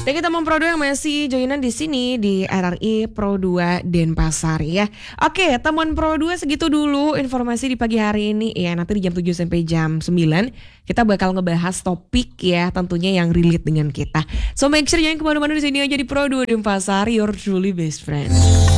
Dan kita mau Pro 2 yang masih joinan di sini di RRI Pro 2 Denpasar ya. Oke, teman Pro 2 segitu dulu informasi di pagi hari ini ya. Nanti di jam 7 sampai jam 9 kita bakal ngebahas topik ya, tentunya yang relate dengan kita. So make sure jangan kemana-mana, di sini aja di Pro 2 Denpasar, your truly best friend.